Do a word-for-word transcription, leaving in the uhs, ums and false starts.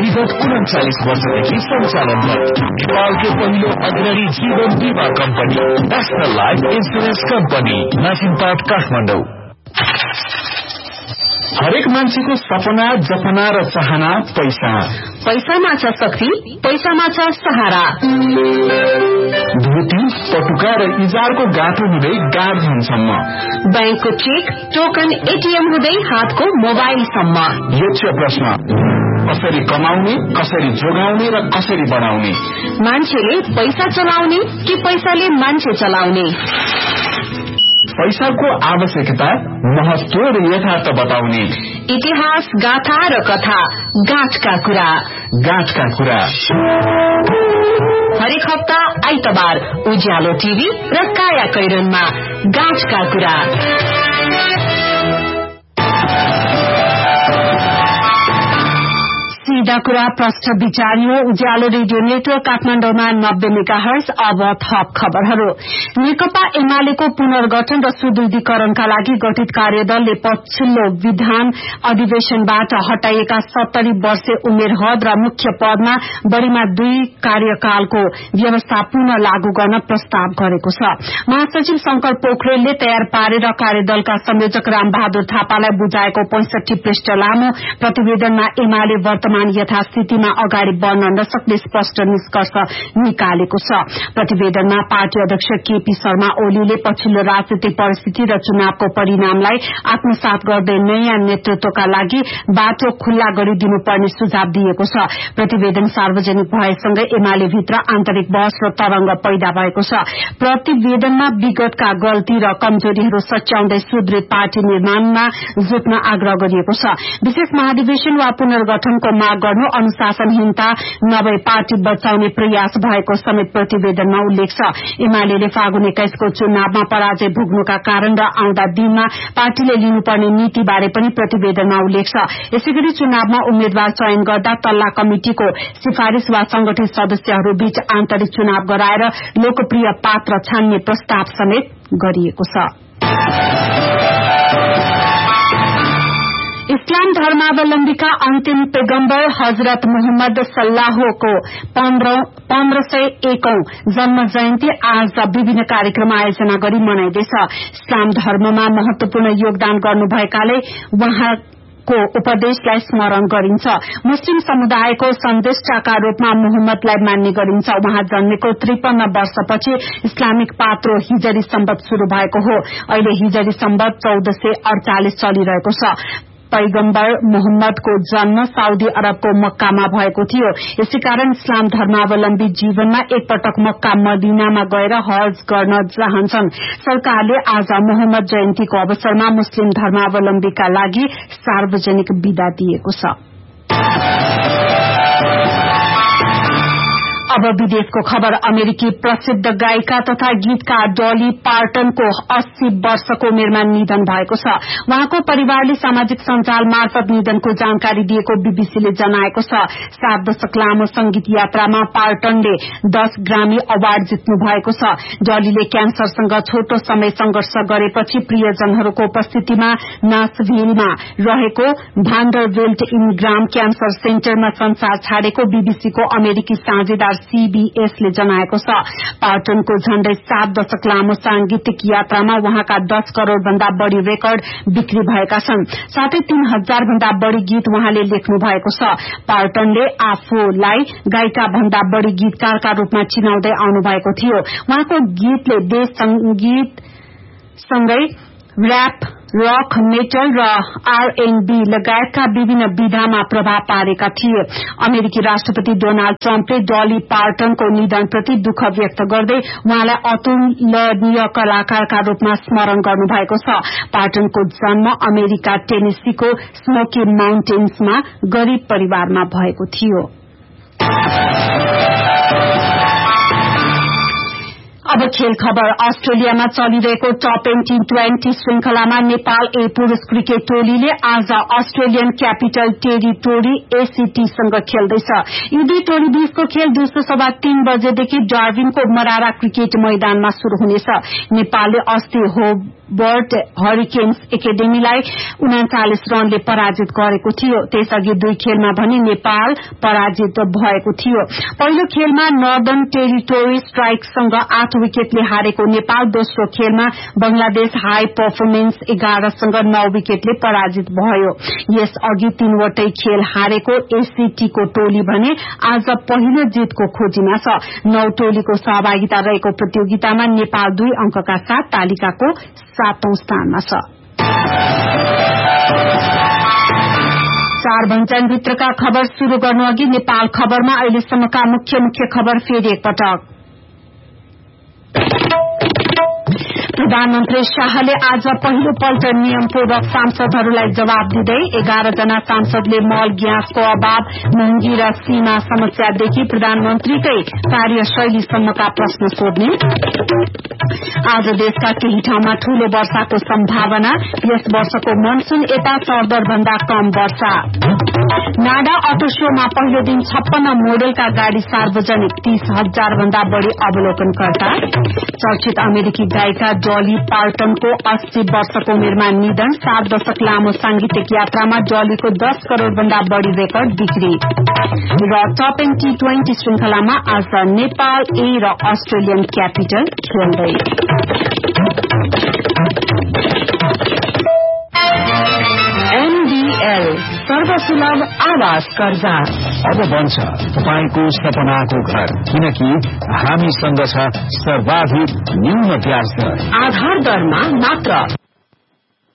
विगत उन्चालीस वर्षदेखि सञ्चालनरत नेपालको पहिलो अग्रणी जीवन बीमा company national life insurance company नासिमपाट Kathmandu. हरेक मान्छेको सपना जपना र चाहना पैसा। पैसामा छ शक्ति, पैसामा छ सहारा। धोती पटुका र इजारको गाँठो हुँदै गार्डनसम्म, बैंकको चेक टोकन एटीएम हुँदै हातको मोबाइलसम्म। यक्ष प्रश्न, कसरी कमाउने, कसरी जोगाउने र कसरी बढ़ाउने? मान्छेले पैसा चलाउने कि पैसाले मान्छे चलाउने? पैसाको आवश्यकता, महत्व र यथार्थ बताउने। इतिहास, गाथा र कथा, गाँठका कुरा। गाँठका कुरा हरेक हप्ता आइतबार उज्यालो टीभी र काया कैरनमा गाँठका कुरा। सीधा कुरा प्रष्ट विचारियो उज्यालो रेडियो नेटवर्क काठमाडौँमा नब्बे मेगाहर्ज। अब थप खबरहरू। नेकपा एमालेको पुनर्गठन र सुदृढीकरणका लागि गठित कार्यदलले पछिल्लो विधान अधिवेशनबाट हटाइएका सत्तरी वर्षे उमेर हद र मुख्य पदमा बढ़ीमा दुई कार्यकालको व्यवस्था पुनः लागू गर्न प्रस्ताव गरेको छ। महासचिव शंकर पोखरेलले तयार पारेर कार्यदलका संयोजक रामबहादुर थापालाई बुझाएको पैंसठी पृष्ठ लामो प्रतिवेदनमा एमाले वर्तमान यथास्थितिमा अगाडि बढ़न नसक्ने स्पष्ट निष्कर्ष निकालेको छ। प्रतिवेदनमा पार्टी अध्यक्ष केपी शर्मा ओलीले पछिल्लो राजनीतिक परिस्थिति र चुनावको परिणामलाई आत्मसात गर्दै नयाँ नेतृत्वका लागि बाटो खुल्ला गरिदिनुपर्ने सुझाव दिएको छ। प्रतिवेदन सार्वजनिक भएसँगै एमाले भित्र आन्तरिक बहस र तरंग पैदा भएको छ। प्रतिवेदनमा विगतका गल्ती र कमजोरीहरू सच्याउँदै सुदृढ पार्टी निर्माणमा जुट्न आग्रह गरिएको छ। विशेष महाधिवेशन वा पुनर्गठनको माग गर्नु अनुशासनहीनता नभई पार्टी बचाउने प्रयास भएको समेत प्रतिवेदनमा उल्लेख छ। एमाले फागुन एक्काइस को चुनावमा पराजय भोग्नुका कारण र आउँदा दिनमा पार्टीले लिनुपर्ने नीति बारे पनि प्रतिवेदनमा उल्लेख छ। यसैगरी चुनावमा उम्मेद्वार चयन गर्दा तल्ला कमिटिको सिफारिश वा संगठित सदस्यहरू बीच आन्तरिक चुनाव गराएर लोकप्रिय पात्र छान्ने प्रस्ताव समेत गरिएको छ। इस्लाम धर्मावलम्बीका अन्तिम पैगम्बर हजरत मोहम्मद सल्लाहको पन्ध्र सय एकौं जन्म जयन्ती आज विभिन्न कार्यक्रम आयोजना गरी मनाइँदैछ। इस्लाम धर्ममा महत्वपूर्ण योगदान गर्नुभएकाले उहाँ को उपदेशलाई स्मरण गरिन्छ। मुस्लिम समुदायको सन्देष्टाका रूपमा मोहम्मदलाई मान्ने गरिन्छ। उहाँ जन्मेको त्रिपन्न वर्षपछि इस्लामिक पात्रो हिजरी सम्बत शुरू भएको हो। अहिले हिजरी सम्बत चौध सय अड़चालिस चलिरहेको छ। पैगम्बर मोहम्मदको जन्म साउदी अरबको मक्कामा भएको थियो। यसै कारण इस्लाम धर्मावलम्बी जीवनमा एकपटक मक्का मदीनामा गएर हज गर्न चाहन्छन्। सरकारले आज मोहम्मद जयन्तीको अवसरमा मुस्लिम धर्मावलम्बीका लागि सार्वजनिक बिदा दिएको छ। अब विदेशको खबर। अमेरिकी प्रसिद्ध गायिका तथा गीतकार डली पार्टनको अस्सी वर्षको उमेरमा निधन भएको छ। उहाँको परिवारले सामाजिक सञ्जाल मार्फत निधनको जानकारी दिएको बीबीसीले जनाएको छ। सात दशक लामो संगीत यात्रामा पार्टनले दश ग्रामी अवार्ड जित्नु भएको छ। डलीले क्यान्सरसँग छोटो समय संघर्ष गरेपछि प्रियजनहरूको उपस्थितिमा नासभिलमा रहेको भान्डरबिल्ट इनग्राम क्यान्सर सेन्टरमा संसार छाडेको बीबीसीको अमेरिकी साझेदार सीबीएसले जनाएको छ। पार्टनको झण्डै सात दशक लामो सांगीतिक यात्रामा उहाँका दस करोड़ भन्दा बढ़ी रेकर्ड बिक्री भएका छन्। साथै तीन हजार भन्दा बढ़ी गीत उहाँले लेख्नु भएको छ। पार्टनले आफूलाई गायिका भन्दा बढ़ी गीतकारका रूपमा चिनाउँदै आउनु भएको थियो। उहाँको गीतले देश संगीत सँगै र्याप, रक, मेटल र आरएनबी लगायतका विभिन्न विधामा प्रभाव पारेका थिए। अमेरिकी राष्ट्रपति डोनाल्ड ट्रम्पले डली पार्टनको निधनप्रति दुःख व्यक्त गर्दै उहाँलाई अतुलनीय कलाकारका रूपमा स्मरण गर्नुभएको छ। पार्टनको जन्म अमेरिका टेनेसीको स्मोकी माउन्टेन्समा गरीब परिवारमा भएको थियो। अब खेल खबर। अस्ट्रेलियामा चलिरहेको टप टी ट्वेन्टी श्रृंखलामा नेपाल ए पुरूष क्रिकेट टोलीले आज अस्ट्रेलियन क्यापिटल टेरिटोरी एसीटीसँग खेल्दैछ। यी दुई टोली बीचको खेल दिउँसो सभा तीन बजेदेखि डार्विनको मरारा क्रिकेट मैदानमा शुरू हुनेछ। नेपालले अस्ति हो बर्ट हरिकेन्स एकाडेमीलाई उनाचालिस रनले पराजित गरेको थियो। त्यसअघि दुई खेलमा भने नेपाल पराजित भएको थियो। पहिलो खेलमा नर्दर्न टेरिटोरी स्ट्राइक्ससँग आठ विकेटले हारेको नेपाल दोस्रो खेलमा बंगलादेश हाई पर्फर्मेन्स एघारसँग नौ विकेटले पराजित भयो। यस अघि तीनवटै खेल हारेको एसीटीको टोली भने आज पहिलो जितको खोजीमा छ। नौ टोलीको सहभागिता रहेको प्रतियोगितामा नेपाल दुई अंकका साथ तालिकाको सातौं स्थानमा छ। चार भन्छाङभित्रका खबर शुरू गर्नु अघि नेपाल खबरमा अहिलेसम्मका मुख्य मुख्य खबर फेरि एकपटक। प्रधानमन्त्री शाहले आज पहिलो पल्ट नियम पूर्वक सांसदहरूलाई जवाब दिँदै एघार जना सांसदले मल ग्यासको अभाव, महँगी र सीमा समस्यादेखि प्रधानमन्त्रीकै कार्यशैलीसम्मका प्रश्न सोध्ने। आज देशका केही ठाउँमा ठूलो वर्षाको सम्भावना, यस वर्षको मनसून यता सरदर भन्दा कम वर्षा। नाडा अटो शोमा पहिलो दिन छप्पन्न मोडलका गाड़ी सार्वजनिक, तीस हजार भन्दा बढ़ी अवलोकनकर्ता। चर्चित अमेरिकी गायिका डली पार्टनको अस्सी वर्षको उमेरमा निधन, सात दशक लामो सांगीतिक यात्रामा डलीको दस करोड़ भन्दा बढ़ी रेकर्ड बिक्री। र टप एन्ड टी ट्वेन्टी श्रृंखलामा आज नेपाल ए र अस्ट्रेलियन क्यापिटल खेल्दै। एनडीएल सर्वसुलभ आवास कर्जा अब बन्छ तपाईको सपनाको घर, किनकि हामीसँग छ सर्वाधिक न्यून ब्याज दर। आधार दरमा मात्र